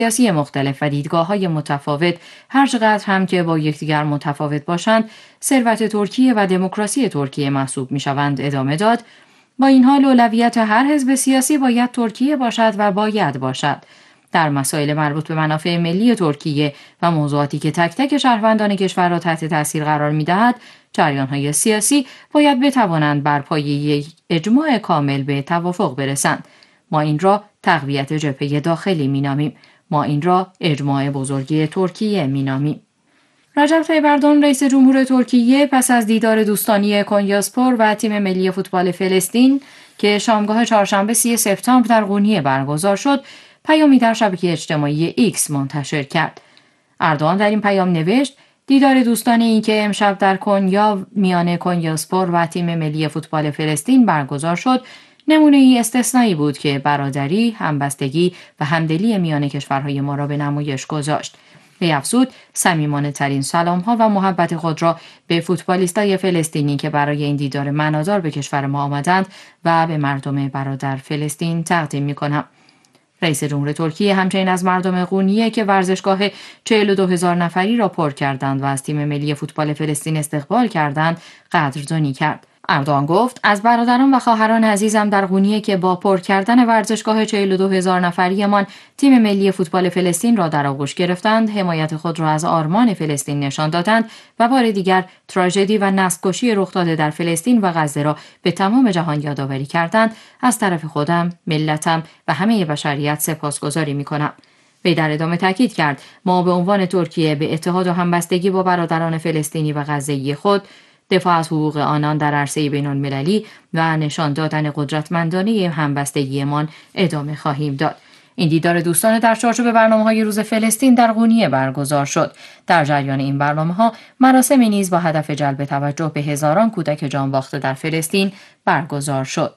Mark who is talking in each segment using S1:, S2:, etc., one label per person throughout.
S1: سیاسی مختلف و دیدگاه‌های متفاوت هر چقدر هم که با یکدیگر متفاوت باشند، ثروت ترکیه و دموکراسی ترکیه محسوب می‌شوند ادامه داد. با این حال اولویت هر حزب سیاسی باید ترکیه باشد و باید باشد. در مسائل مربوط به منافع ملی ترکیه و موضوعاتی که تک تک شهروندان کشور را تحت تاثیر قرار می‌دهد، جریان‌های سیاسی باید بتوانند بر پایه یک اجماع کامل به توافق برسند. ما این را تقویت جبهه داخلی می‌نامیم. ما این را اجماع بزرگی ترکیه می‌نامیم. رجب طیب اردوغان رئیس جمهور ترکیه پس از دیدار دوستانی کنیاسپور و تیم ملی فوتبال فلسطین که شامگاه چهارشنبه 30 سپتامبر در قونیه برگزار شد، پیامی در شبکه اجتماعی ایکس منتشر کرد. اردوغان در این پیام نوشت: دیدار دوستانه این که امشب در کنیا میان کنیاسپور و تیم ملی فوتبال فلسطین برگزار شد، نمونه ای استثنایی بود که برادری، همبستگی و همدلی میان کشورهای ما را به نمایش گذاشت. وی افزود: صمیمانه ترین سلام‌ها و محبت خود را به فوتبالیستای فلسطینی که برای این دیدار معنادار به کشور ما آمدند و به مردم برادر فلسطین تقدیم می‌کنم. رئیس جمهور ترکیه همچنین از مردم قونیه که ورزشگاه 42,000 نفری را پر کردند و از تیم ملی فوتبال فلسطین استقبال کردند قدردانی کرد. اردوغان گفت: از برادران و خواهران عزیزم در قونیه که با پر کردن ورزشگاه 42,000 نفریمان تیم ملی فوتبال فلسطین را در آغوش گرفتند، حمایت خود را از آرمان فلسطین نشان دادند و بار دیگر تراژدی و نسل‌کشی رخ داده در فلسطین و غزه را به تمام جهان یادآوری کردند. از طرف خودم، ملتم و همه بشریت سپاسگزاری می‌کنم. وی در ادامه تاکید کرد: ما به عنوان ترکیه به اتحاد و همبستگی با برادران فلسطینی و غزه‌ای خود، دفاع از حقوق آنان در عرصه بین‌المللی و نشان دادن قدرتمندانه همبستگیمان ادامه خواهیم داد. این دیدار دوستانه در چارچوب برنامه‌های روز فلسطین در قونیه برگزار شد. در جریان این برنامه‌ها مراسمی نیز با هدف جلب توجه به هزاران کودک جان باخته در فلسطین برگزار شد.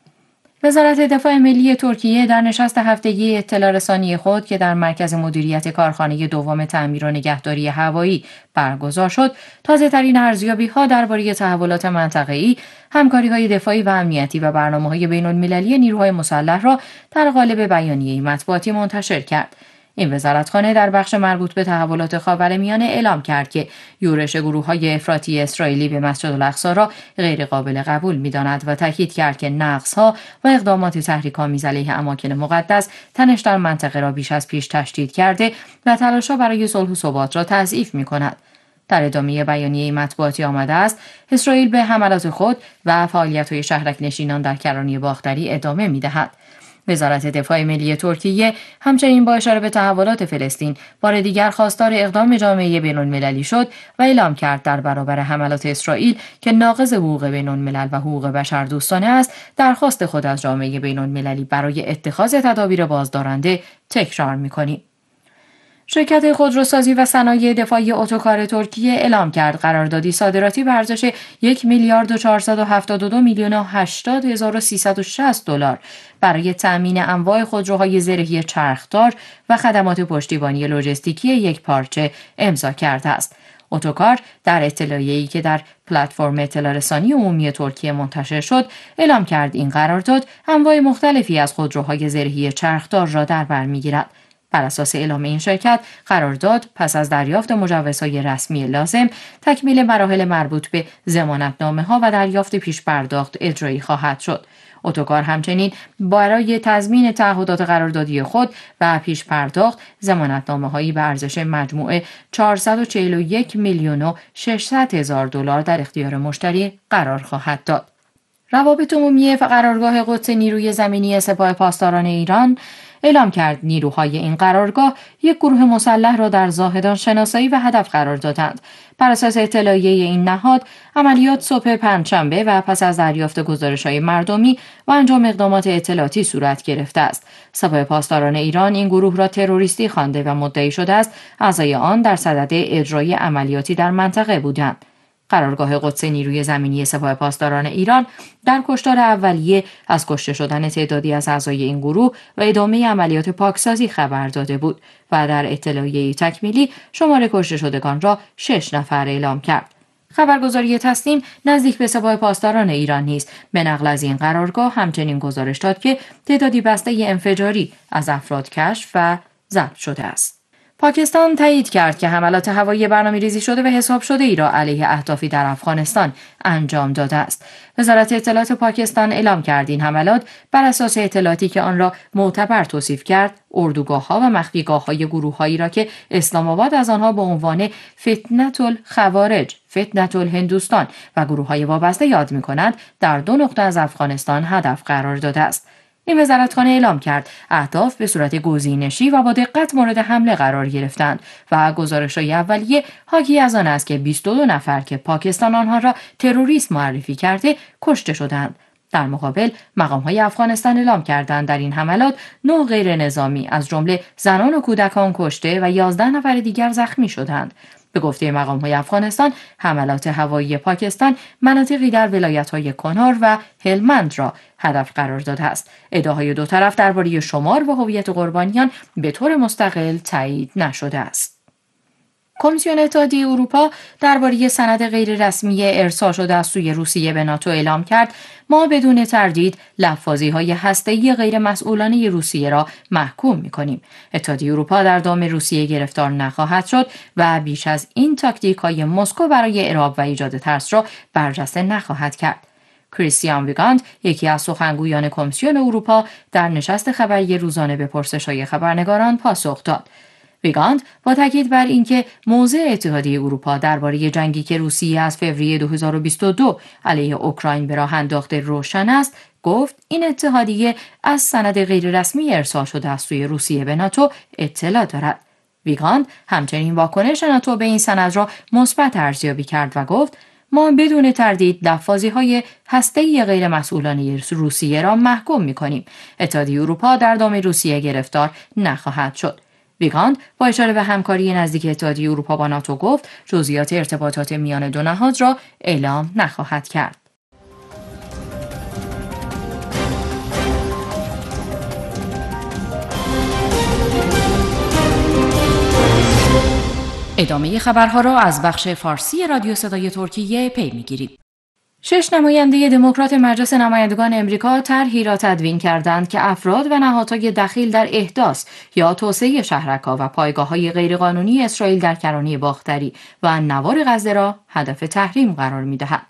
S1: وزارت دفاع ملی ترکیه در نشست هفتگی اطلاع رسانی خود که در مرکز مدیریت کارخانه دوم تعمیر و نگهداری هوایی برگزار شد، تازه‌ترین ارزیابی‌ها درباره تحولات منطقه‌ای، همکاری‌های دفاعی و امنیتی و برنامه‌های بین‌المللی نیروهای مسلح را در قالب بیانیه‌ای مطبوعاتی منتشر کرد. این وزارتخانه در بخش مربوط به تحولات خاورمیانه اعلام کرد که یورش گروه‌های افراطی اسرائیلی به مسجد الاقصی را غیرقابل قبول می‌داند و تاکید کرد که نقص‌ها و اقدامات تحریک‌آمیز علیه اماکن مقدس تنش در منطقه را بیش از پیش تشدید کرده و تلاش‌ها برای صلح و ثبات را تضعیف می‌کند. در ادامه بیانیه مطبوعاتی آمده است: اسرائیل به حملات خود و فعالیت‌های شهرک نشینان در کرانه باختری ادامه می‌دهد. وزارت دفاع ملی ترکیه همچنین با اشاره به تحولات فلسطین بار دیگر خواستار اقدام جامعه بین‌المللی شد و اعلام کرد در برابر حملات اسرائیل که ناقض حقوق بین‌الملل و حقوق بشر دوستانه است، درخواست خود از جامعه بین‌المللی برای اتخاذ تدابیر بازدارنده تکرار می‌کنیم. شرکت خودروسازی و صنایع دفاعی اتوکار ترکیه اعلام کرد قراردادی صادراتی به ارزش 1,472,080,360 دلار برای تأمین انواع خودروهای زرهی چرخدار و خدمات پشتیبانی لوجستیکی یک پارچه امضا کرده است. اتوکار در اطلاعیه‌ای که در پلتفرم اطلاع‌رسانی عمومی ترکیه منتشر شد، اعلام کرد این قرارداد انواع مختلفی از خودروهای زرهی چرخدار را در بر می‌گیرد. بر اساس اعلام این شرکت، قرارداد پس از دریافت مجوزهای رسمی لازم، تکمیل مراحل مربوط به ضمانتنامه‌ها و دریافت پیش پرداخت اجرایی خواهد شد. اتوکار همچنین برای تضمین تعهدات قراردادی خود و پیش پرداخت ضمانتنامه‌هایی به ارزش مجموع 441,600,000 دلار در اختیار مشتری قرار خواهد داد. روابط عمومی قرارگاه قدس نیروی زمینی سپاه پاسداران ایران اعلام کرد نیروهای این قرارگاه یک گروه مسلح را در زاهدان شناسایی و هدف قرار دادند. بر اساس اطلاعیه این نهاد، عملیات صبح پنجشنبه و پس از دریافت گزارش‌های مردمی و انجام اقدامات اطلاعاتی صورت گرفته است. سپاه پاسداران ایران این گروه را تروریستی خوانده و مدعی شده است اعضای آن در صدد اجرای عملیاتی در منطقه بودند. قرارگاه قدس نیروی زمینی سپاه پاسداران ایران در کشتار اولیه از کشته شدن تعدادی از اعضای این گروه و ادامه عملیات پاکسازی خبر داده بود و در اطلاعیه تکمیلی شمار کشته شدگان را 6 نفر اعلام کرد. خبرگزاری تسنیم نزدیک به سپاه پاسداران ایران نیز به نقل از این قرارگاه همچنین گزارش داد که تعدادی بسته انفجاری از افراد کشف و ضبط شده است. پاکستان تایید کرد که حملات هوایی برنامه‌ریزی شده و حساب شده ای را علیه اهدافی در افغانستان انجام داده است. وزارت اطلاعات پاکستان اعلام کرد این حملات بر اساس اطلاعاتی که آن را معتبر توصیف کرد، اردوگاه‌ها و مخفیگاه‌های گروه‌هایی را که اسلام آباد از آنها به عنوان فتنة الخوارج، فتنة الهندوستان و گروه‌های وابسته یاد می‌کند، در 2 نقطه از افغانستان هدف قرار داده است. این وزارتخانه اعلام کرد اهداف به صورت گزینشی و با دقت مورد حمله قرار گرفتند و گزارش‌های اولیه حاکی از آن است که 22 نفر که پاکستان آنها را تروریست معرفی کرده کشته شدند. در مقابل مقام‌های افغانستان اعلام کردند در این حملات 9 غیر نظامی از جمله زنان و کودکان کشته و 11 نفر دیگر زخمی شدند. به گفته مقام‌های افغانستان، حملات هوایی پاکستان مناطقی در ولایت‌های کنار و هلمند را هدف قرار داده است. ادعاهای دو طرف درباره شمار و هویت قربانیان به طور مستقل تایید نشده است. کمیسیون اتحادیه اروپا درباره سند غیررسمی ارسال شده از سوی روسیه به ناتو اعلام کرد ما بدون تردید لفاظی‌های هسته‌ای غیر مسئولانه روسیه را محکوم می‌کنیم. اتحادیه اروپا در دام روسیه گرفتار نخواهد شد و بیش از این تاکتیک‌های مسکو برای ارعاب و ایجاد ترس را برجسته نخواهد کرد. کریستیان ویگاند، یکی از سخنگویان کمیسیون اروپا، در نشست خبری روزانه به پرسش‌های خبرنگاران پاسخ داد. ویگاند با تاکید بر اینکه موضع اتحادیه اروپا درباره جنگی که روسیه از فوریه 2022 علیه اوکراین به راه انداخته روشن است، گفت این اتحادیه از سند غیررسمی ارسال شده از سوی روسیه به ناتو اطلاع دارد. ویگاند همچنین واکنش ناتو به این سند را مثبت ارزیابی کرد و گفت ما بدون تردید لفاظی‌های هسته‌ای غیر مسئولانه روسیه را محکوم می‌کنیم. اتحادیه اروپا در دام روسیه گرفتار نخواهد شد. ویگاند با اشاره به همکاری نزدیک اتحادیه اروپا با ناتو گفت جزئیات ارتباطات میان دو نهاد را اعلام نخواهد کرد. ادامه خبرها را از بخش فارسی رادیو صدای ترکیه پی می‌گیرید. 6 نماینده دموکرات مجلس نمایندگان امریکا طرحی را تدوین کردند که افراد و نهادهای دخیل در احداث یا توسعه شهرک‌ها و پایگاه‌های غیرقانونی اسرائیل در کرانه باختری و نوار غزه را هدف تحریم قرار می‌دهد.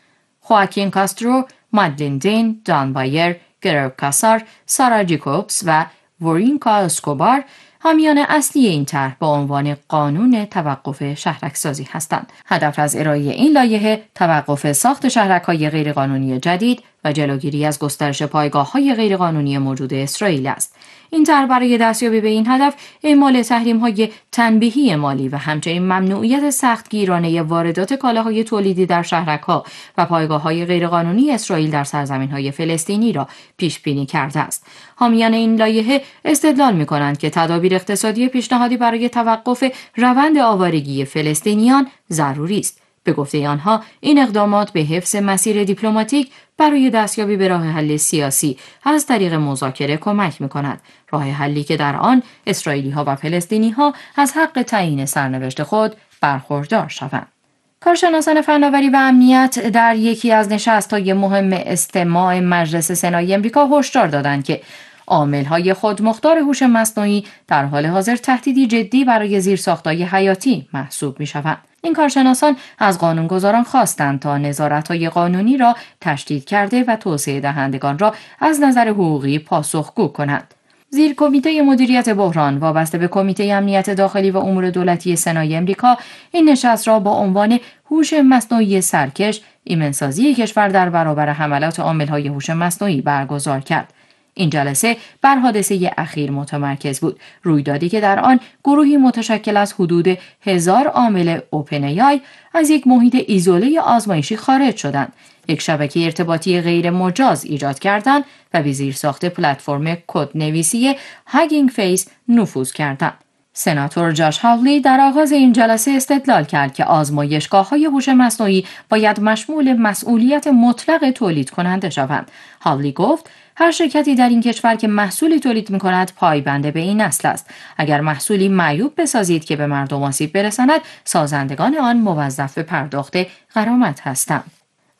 S1: خواکین کاسترو، مادلین دین، دان بایر، گرر کاسار، سارا جیکوبز و ورینکا اسکوبار حامیان اصلی این طرح با عنوان قانون توقف شهرک‌سازی هستند. هدف از ارائه این لایحه توقف ساخت شهرک‌های غیرقانونی جدید و جلوگیری از گسترش پایگاه‌های غیرقانونی موجود اسرائیل است. این طرح برای دستیابی به این هدف اعمال تحریم‌های تنبیهی مالی و همچنین ممنوعیت سختگیرانه واردات کالاهای تولیدی در شهرک‌ها و پایگاه‌های غیرقانونی اسرائیل در سرزمین‌های فلسطینی را پیش بینی کرده است. حامیان این لایحه استدلال می‌کنند که تدابیر اقتصادی پیشنهادی برای توقف روند آوارگی فلسطینیان ضروری است. به گفته آنها این اقدامات به حفظ مسیر دیپلماتیک برای دستیابی به راه حل سیاسی از طریق مذاکره کمک می‌کند. راه حلی که در آن اسرائیلی‌ها و فلسطینی‌ها از حق تعیین سرنوشت خود برخوردار شوند. کارشناسان فناوری و امنیت در یکی از نشست‌های مهم استماع مجلس سنای امریکا هشدار دادند که عامل‌های خودمختار هوش مصنوعی در حال حاضر تهدیدی جدی برای زیرساخت‌های حیاتی محسوب می‌شوند. این کارشناسان از قانونگذاران خواستند تا نظارت‌های قانونی را تشدید کرده و توسعه دهندگان را از نظر حقوقی پاسخگو کنند. زیر کمیته مدیریت بحران وابسته به کمیته امنیت داخلی و امور دولتی سنای امریکا این نشست را با عنوان هوش مصنوعی سرکش، ایمنسازی کشور در برابر حملات عامل‌های هوش مصنوعی برگزار کرد. این جلسه بر حادثه اخیر متمرکز بود، رویدادی که در آن گروهی متشکل از حدود 1000 عامل اوپن ای آی از یک محیط ایزوله آزمایشی خارج شدند، یک شبکه ارتباطی غیر مجاز ایجاد کردند و به زیرساخت پلتفرم کدنویسی هاگینگ فیس نفوذ کردند. سناتور جاش هاولی در آغاز این جلسه استدلال کرد که آزمایشگاه‌های هوش مصنوعی باید مشمول مسئولیت مطلق تولید کننده شوند. هاولی گفت هر شرکتی در این کشور که محصولی تولید می‌کند پایبند به این اصل است. اگر محصولی معیوب بسازید که به مردم آسیب برساند، سازندگان آن موظف به پرداخت غرامت هستند.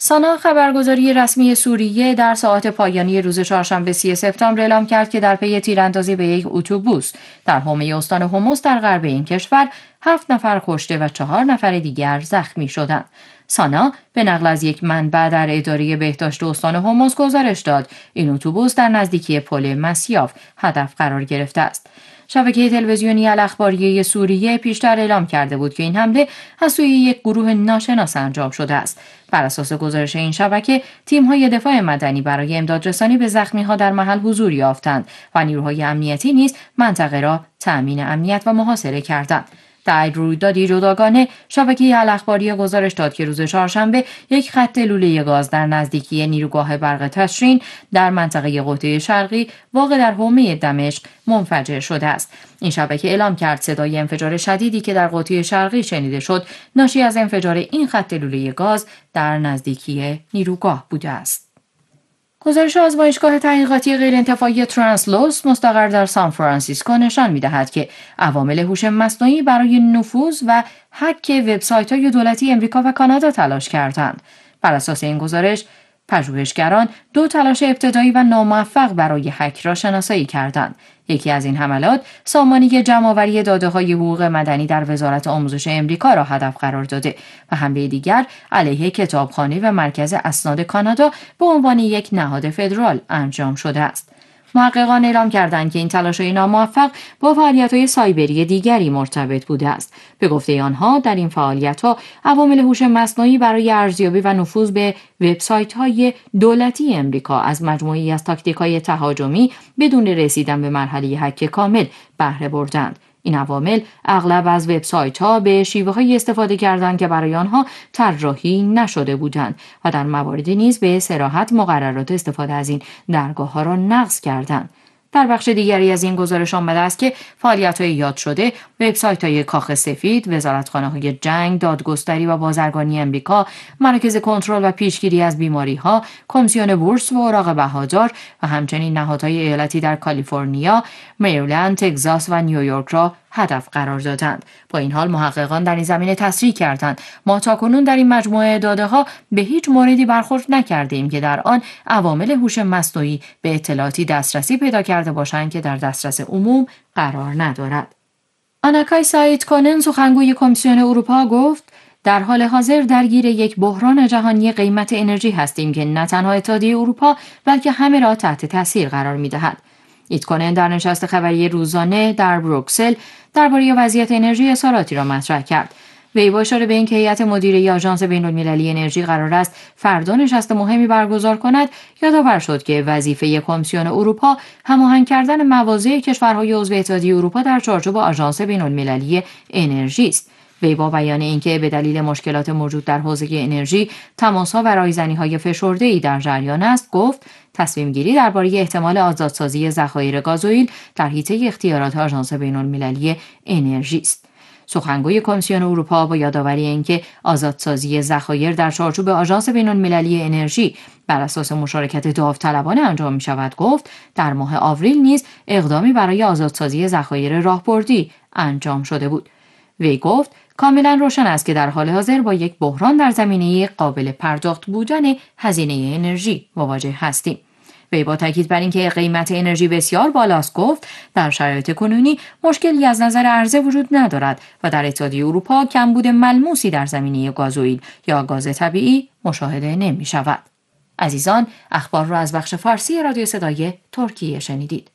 S1: سانا خبرگزاری رسمی سوریه در ساعات پایانی روز چهارشنبه 30 سپتامبر اعلام کرد که در پی تیراندازی به یک اتوبوس در حومه استان حمص در غرب این کشور 7 نفر کشته و 4 نفر دیگر زخمی شدند. سانا به نقل از یک منبع در اداره بهداشت استان حمص گزارش داد این اتوبوس در نزدیکی پل مسیاف هدف قرار گرفته است. شبکه تلویزیونی الاخباریه سوریه پیشتر اعلام کرده بود که این حمله از سوی یک گروه ناشناس انجام شده است. بر اساس گزارش این شبکه، تیم‌های دفاع مدنی برای امدادرسانی به زخمی‌ها در محل حضور یافتند و نیروهای امنیتی نیز منطقه را تأمین امنیت و محاصره کردند. در رویدادی جداگانه، شبکه الاخباری گزارش داد که روز چهارشنبه یک خط لوله گاز در نزدیکی نیروگاه برق تشرین در منطقه قطب شرقی واقع در حومه دمشق منفجر شده است. این شبکه اعلام کرد صدای انفجار شدیدی که در قطب شرقی شنیده شد، ناشی از انفجار این خط لوله گاز در نزدیکی نیروگاه بوده است. گزارش آزمایشگاه تحقیقاتی غیرانتفاعی ترانسلوس مستقر در سان فرانسیسکو نشان می‌دهد که عوامل هوش مصنوعی برای نفوذ و هک وبسایت‌های دولتی امریکا و کانادا تلاش کردند. بر اساس این گزارش، پژوهشگران 2 تلاش ابتدایی و ناموفق برای هک را شناسایی کردند. یکی از این حملات سامانه جمع‌آوری داده‌های حقوق مدنی در وزارت آموزش امریکا را هدف قرار داده و حمله دیگر علیه کتابخانه و مرکز اسناد کانادا به عنوان یک نهاد فدرال انجام شده است. محققان اعلام کردند که این تلاش‌های ناموفق با فعالیت‌های سایبری دیگری مرتبط بوده است. به گفته آنها، در این فعالیت‌ها عوامل هوش مصنوعی برای ارزیابی و نفوذ به وبسایت‌های دولتی امریکا از مجموعه‌ای از تاکتیک‌های تهاجمی بدون رسیدن به مرحله هک کامل بهره بردند. این عوامل اغلب از وبسایت‌ها به شیوه‌های استفاده کردند که برای آنها طراحی نشده بودند و در مواردی نیز به صراحت مقررات استفاده از این درگاه‌ها را نقض کردند. در بخش دیگری از این گزارش آمده است که فعالیت‌های یاد شده، وبسایت‌های کاخ سفید، وزارتخانه‌های جنگ، دادگستری و بازرگانی امریکا، مراکز کنترل و پیشگیری از بیماری‌ها، کمیسیون بورس و اوراق بهادار و همچنین نهادهای ایالتی در کالیفرنیا، مریلند، تگزاس و نیویورک را هدف قرار دادند. با این حال محققان در این زمینه تصریح کردند ما تاکنون در این مجموعه داده‌ها به هیچ موردی برخورد نکردیم که در آن عوامل هوش مصنوعی به اطلاعاتی دسترسی پیدا کرده باشند که در دسترس عموم قرار ندارد. آناکای سایتکنن، سخنگوی کمیسیون اروپا، گفت در حال حاضر درگیر یک بحران جهانی قیمت انرژی هستیم که نه تنها اتحادیه اروپا بلکه همه را تحت تاثیر قرار می‌دهد. ایتکنن در نشست خبری روزانه در بروکسل درباره وضعیت انرژی اظهاراتی را مطرح کرد. وی با اشاره به اینکه هیئت مدیره آژانس بین‌المللی انرژی قرار است فردا نشست مهمی برگزار کند، یادآور شد که وظیفه کمیسیون اروپا هماهنگ کردن مواضع کشورهای عضو اتحادیه اروپا در چارچوب آژانس بین‌المللی انرژی است. وی با بیان اینکه به دلیل مشکلات موجود در حوزه انرژی تماس‌ها و رایزنی‌های فشرده‌ای در جریان است، گفت تصمیم گیری درباره احتمال آزادسازی ذخایر گازوئیل در حیطه اختیارات آژانس بین‌المللی انرژی است. سخنگوی کمیسیون اروپا با یادآوری اینکه آزادسازی ذخایر در چارچوب آژانس بین‌المللی انرژی بر اساس مشارکت داوطلبانه انجام می‌شود، گفت در ماه آوریل نیز اقدامی برای آزادسازی ذخایر راهبردی انجام شده بود. وی گفت کاملا روشن است که در حال حاضر با یک بحران در زمینه قابل پرداخت بودن هزینه انرژی مواجه هستیم. وی با تاکید بر اینکه قیمت انرژی بسیار بالاست گفت در شرایط کنونی مشکلی از نظر عرضه وجود ندارد و در اتحادیه اروپا کمبود ملموسی در زمینه گازوئیل یا گاز طبیعی مشاهده نمی شود. عزیزان، اخبار را از بخش فارسی رادیو صدای ترکیه شنیدید.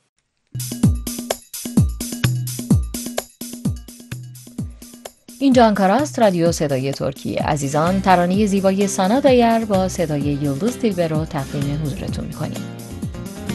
S1: اینجا آنکاراست، رادیو صدای ترکیه. عزیزان، ترانه زیبای سانا دایر با صدای یلدوز دلبرو تقدیم حضورتون می‌کنیم.